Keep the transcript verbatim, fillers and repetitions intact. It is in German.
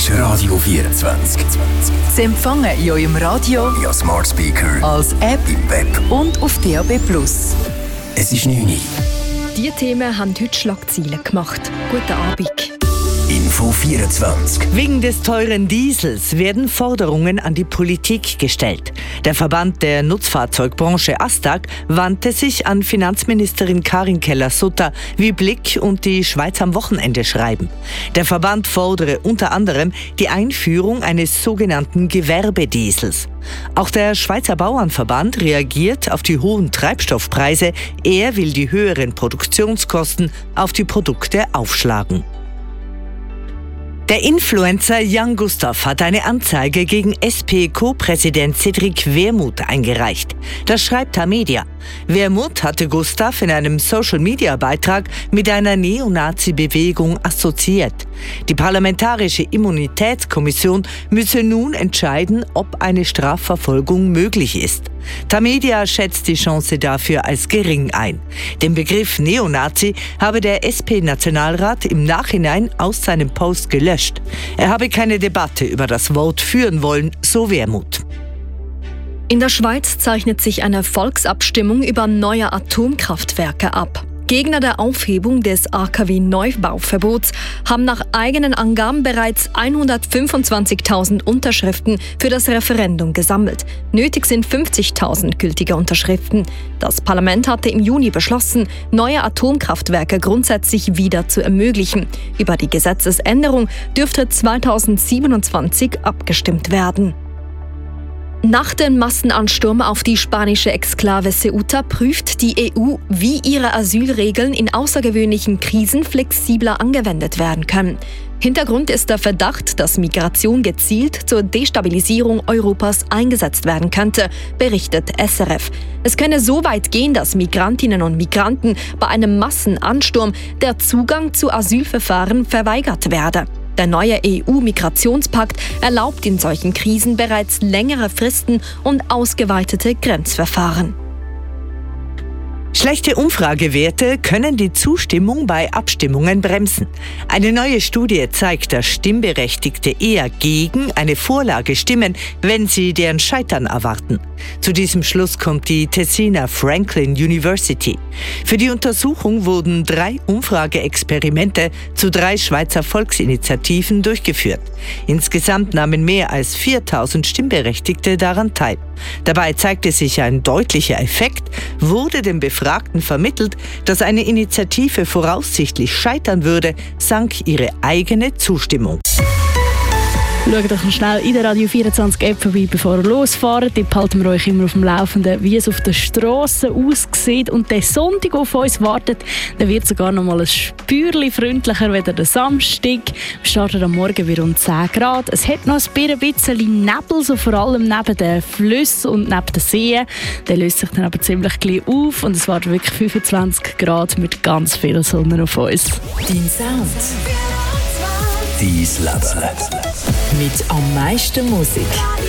ist Radio vierundzwanzig. Sie empfangen in eurem Radio, via Smart Speaker, als App im Web und auf D A B plus. Es ist neun Uhr. Diese Themen haben heute Schlagzeilen gemacht. Guten Abend. Info vierundzwanzig. Wegen des teuren Diesels werden Forderungen an die Politik gestellt. Der Verband der Nutzfahrzeugbranche ASTAG wandte sich an Finanzministerin Karin Keller-Sutter, wie Blick und die Schweiz am Wochenende schreiben. Der Verband fordere unter anderem die Einführung eines sogenannten Gewerbediesels. Auch der Schweizer Bauernverband reagiert auf die hohen Treibstoffpreise. Er will die höheren Produktionskosten auf die Produkte aufschlagen. Der Influencer Jan Gustav hat eine Anzeige gegen S P-Co-Präsident Cedric Wermuth eingereicht. Das schreibt Tamedia. Wermuth hatte Gustav in einem Social-Media-Beitrag mit einer Neonazi-Bewegung assoziiert. Die Parlamentarische Immunitätskommission müsse nun entscheiden, ob eine Strafverfolgung möglich ist. Tamedia schätzt die Chance dafür als gering ein. Den Begriff Neonazi habe der S P-Nationalrat im Nachhinein aus seinem Post gelöscht. Er habe keine Debatte über das Wort führen wollen, so Wermuth. In der Schweiz zeichnet sich eine Volksabstimmung über neue Atomkraftwerke ab. Gegner der Aufhebung des A K W-Neubauverbots haben nach eigenen Angaben bereits hundertfünfundzwanzigtausend Unterschriften für das Referendum gesammelt. Nötig sind fünfzigtausend gültige Unterschriften. Das Parlament hatte im Juni beschlossen, neue Atomkraftwerke grundsätzlich wieder zu ermöglichen. Über die Gesetzesänderung dürfte zweitausendsiebenundzwanzig abgestimmt werden. Nach dem Massenansturm auf die spanische Exklave Ceuta prüft die E U, wie ihre Asylregeln in außergewöhnlichen Krisen flexibler angewendet werden können. Hintergrund ist der Verdacht, dass Migration gezielt zur Destabilisierung Europas eingesetzt werden könnte, berichtet S R F. Es könne so weit gehen, dass Migrantinnen und Migranten bei einem Massenansturm der Zugang zu Asylverfahren verweigert werde. Der neue E U-Migrationspakt erlaubt in solchen Krisen bereits längere Fristen und ausgeweitete Grenzverfahren. Schlechte Umfragewerte können die Zustimmung bei Abstimmungen bremsen. Eine neue Studie zeigt, dass Stimmberechtigte eher gegen eine Vorlage stimmen, wenn sie deren Scheitern erwarten. Zu diesem Schluss kommt die Tessiner Franklin University. Für die Untersuchung wurden drei Umfrageexperimente zu drei Schweizer Volksinitiativen durchgeführt. Insgesamt nahmen mehr als viertausend Stimmberechtigte daran teil. Dabei zeigte sich ein deutlicher Effekt, wurde den Befragten vermittelt, dass eine Initiative voraussichtlich scheitern würde, sank ihre eigene Zustimmung. Schaut doch noch schnell in der Radio vierundzwanzig App vorbei, bevor ihr losfahrt. Dort behalten wir euch immer auf dem Laufenden, wie es auf der Strasse aussieht. Und der Sonntag auf uns wartet, dann wird sogar noch mal ein Spürchen freundlicher als der Samstag. Wir starten am Morgen wieder um zehn Grad. Es hat noch ein bisschen Nebel, so vor allem neben den Flüssen und neben den Seen. Der löst sich dann aber ziemlich gleich auf und es wartet wirklich fünfundzwanzig Grad mit ganz viel Sonne auf uns. Dein Sound. Dein Leben. Mit am meisten Musik.